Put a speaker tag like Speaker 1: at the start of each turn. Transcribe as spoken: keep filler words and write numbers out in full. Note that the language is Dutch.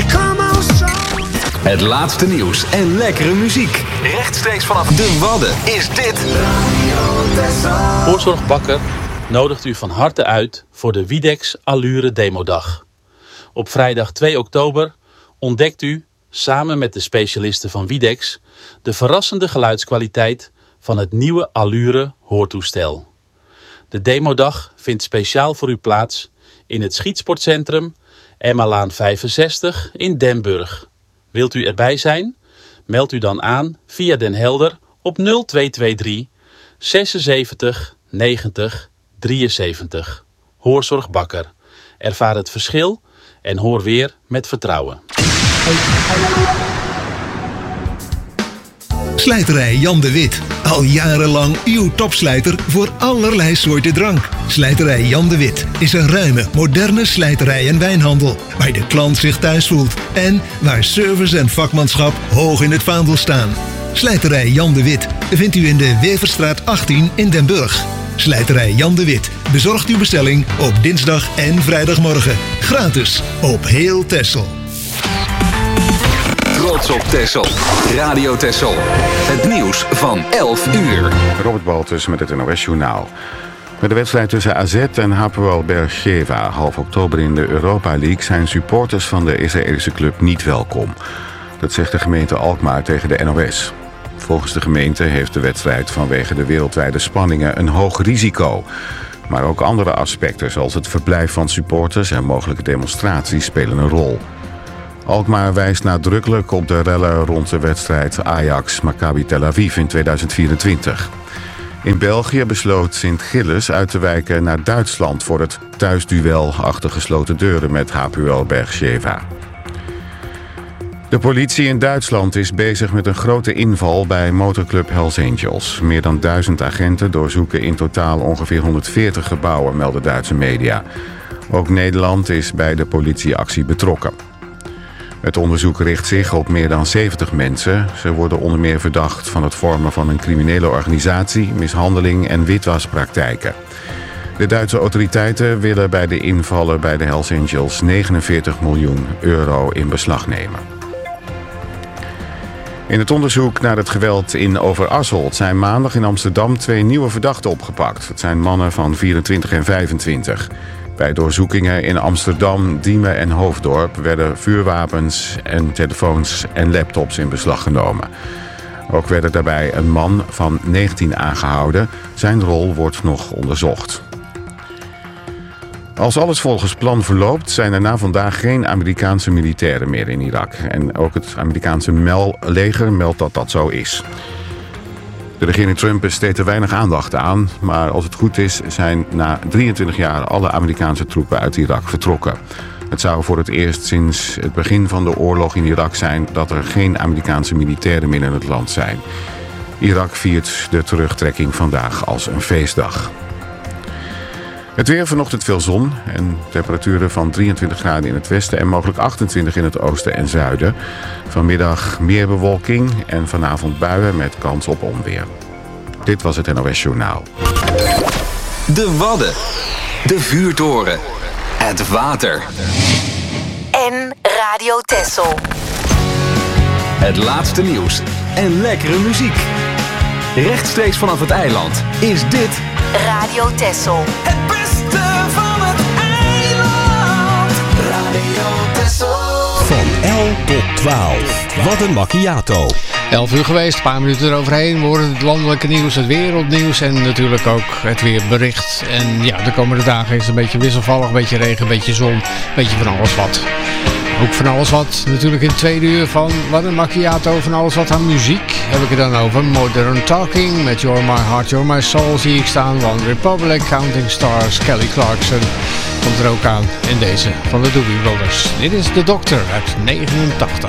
Speaker 1: Het laatste nieuws en lekkere muziek. Rechtstreeks vanaf de Wadden is dit
Speaker 2: Voorzorg Bakker nodigt u van harte uit voor de Widex Allure Demodag. Op vrijdag twee oktober ontdekt u, samen met de specialisten van Widex, de verrassende geluidskwaliteit van het nieuwe Allure hoortoestel. De demodag vindt speciaal voor u plaats in het Schietsportcentrum Emmalaan vijfenzestig in Den Burg. Wilt u erbij zijn? Meld u dan aan via Den Helder op nul twee twee drie zesenzeventig negentig drieënzeventig. Hoorzorg Bakker. Ervaar het verschil en hoor weer met vertrouwen.
Speaker 3: Slijterij Jan de Wit. Al jarenlang uw topslijter voor allerlei soorten drank. Slijterij Jan de Wit is een ruime, moderne slijterij en wijnhandel. Waar de klant zich thuis voelt. En waar service en vakmanschap hoog in het vaandel staan. Slijterij Jan de Wit vindt u in de Weverstraat achttien in Den Burg. Slijterij Jan de Wit bezorgt uw bestelling op dinsdag en vrijdagmorgen. Gratis op heel Texel.
Speaker 1: Trots op Texel. Radio Texel. Het nieuws van elf uur.
Speaker 4: Robert Baltus met het N O S Journaal. Bij de wedstrijd tussen A Z en Hapoel Beersheva half oktober in de Europa League zijn supporters van de Israëlische club niet welkom. Dat zegt de gemeente Alkmaar tegen de N O S. Volgens de gemeente heeft de wedstrijd vanwege de wereldwijde spanningen een hoog risico. Maar ook andere aspecten zoals het verblijf van supporters en mogelijke demonstraties spelen een rol. Alkmaar wijst nadrukkelijk op de rellen rond de wedstrijd Ajax-Maccabi Tel Aviv in tweeduizend vierentwintig. In België besloot Sint-Gilles uit te wijken naar Duitsland voor het thuisduel achter gesloten deuren met Hapoel Beersheva. De politie in Duitsland is bezig met een grote inval bij motorclub Hells Angels. Meer dan duizend agenten doorzoeken in totaal ongeveer honderdveertig gebouwen, melden Duitse media. Ook Nederland is bij de politieactie betrokken. Het onderzoek richt zich op meer dan zeventig mensen. Ze worden onder meer verdacht van het vormen van een criminele organisatie, mishandeling en witwaspraktijken. De Duitse autoriteiten willen bij de invallen bij de Hells Angels negenenveertig miljoen euro in beslag nemen. In het onderzoek naar het geweld in Overasselt zijn maandag in Amsterdam twee nieuwe verdachten opgepakt. Het zijn mannen van vierentwintig en vijfentwintig. Bij doorzoekingen in Amsterdam, Diemen en Hoofddorp werden vuurwapens en telefoons en laptops in beslag genomen. Ook werd daarbij een man van negentien aangehouden. Zijn rol wordt nog onderzocht. Als alles volgens plan verloopt, zijn er na vandaag geen Amerikaanse militairen meer in Irak. En ook het Amerikaanse leger meldt dat dat zo is. De regering Trump besteedt er weinig aandacht aan, maar als het goed is zijn na drieëntwintig jaar alle Amerikaanse troepen uit Irak vertrokken. Het zou voor het eerst sinds het begin van de oorlog in Irak zijn dat er geen Amerikaanse militairen meer in het land zijn. Irak viert de terugtrekking vandaag als een feestdag. Het weer, vanochtend veel zon en temperaturen van drieëntwintig graden in het westen en mogelijk achtentwintig in het oosten en zuiden. Vanmiddag meer bewolking en vanavond buien met kans op onweer. Dit was het N O S Journaal.
Speaker 1: De Wadden, de vuurtoren, het water.
Speaker 5: En Radio Texel.
Speaker 1: Het laatste nieuws en lekkere muziek. Rechtstreeks vanaf het eiland is dit
Speaker 5: Radio Texel.
Speaker 6: Het beste van het eiland. Radio Texel.
Speaker 7: Van elf tot twaalf. Wat een macchiato.
Speaker 8: elf uur geweest, een paar minuten eroverheen. We horen het landelijke nieuws, het wereldnieuws en natuurlijk ook het weerbericht. En ja, de komende dagen is het een beetje wisselvallig, een beetje regen, een beetje zon, een beetje van alles wat. Ook van alles wat, natuurlijk in het tweede uur van Wat een Macchiato, van alles wat aan muziek. Heb ik het dan over Modern Talking met You're My Heart, You're My Soul zie ik staan. One Republic, Counting Stars, Kelly Clarkson komt er ook aan. En deze van de Doobie Brothers. Dit is de Doctor uit negenentachtig.